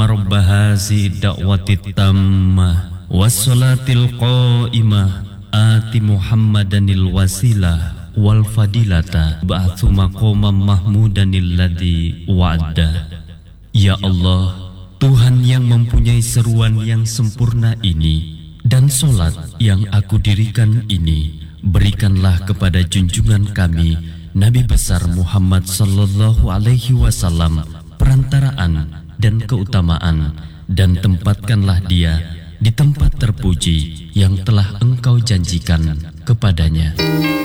Allahumma rabba hazi da'wati tammah wassalatil qa'imah ati Muhammadanil wasilah wal fadilata ba'athu maqamam mahmudanil ladzi wa'ada. Ya Allah, Tuhan yang mempunyai seruan yang sempurna ini dan solat yang aku dirikan ini, berikanlah kepada junjungan kami Nabi besar Muhammad sallallahu alaihi wasallam perantaraan dan keutamaan, dan tempatkanlah dia di tempat terpuji yang telah Engkau janjikan kepadanya.